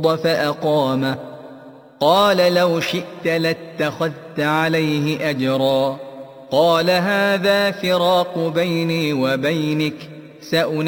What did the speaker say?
الأرض فأقامه قال لو شئت لاتخذت عليه أجرا قال هذا فراق بيني وبينك